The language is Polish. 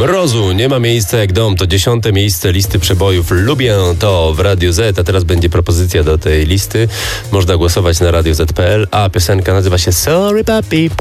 Mrozu nie ma miejsca jak dom. To 10. miejsce listy przebojów. Lubię to w Radiu Z, a teraz będzie propozycja do tej listy. Można głosować na Radio Z.pl, a piosenka nazywa się Sorry Papi.